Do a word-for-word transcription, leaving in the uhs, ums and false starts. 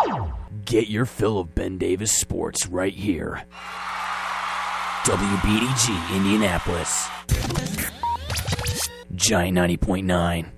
Get your fill of Ben Davis sports right here. W B D G Indianapolis. Giant ninety point nine.